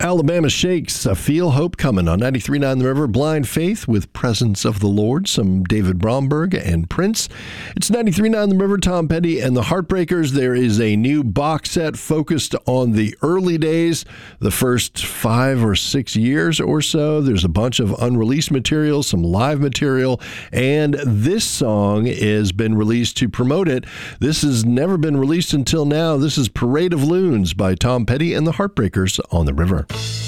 Alabama Shakes, Feel Hope Coming on 93.9 The River. Blind Faith with Presence of the Lord, some David Bromberg and Prince. It's 93.9 The River, Tom Petty and the Heartbreakers. There is a new box set focused on the early days, the first 5 or 6 years or so. There's a bunch of unreleased material, some live material, and this song has been released to promote it. This has never been released until now. This is Parade of Loons by Tom Petty and the Heartbreakers on the River.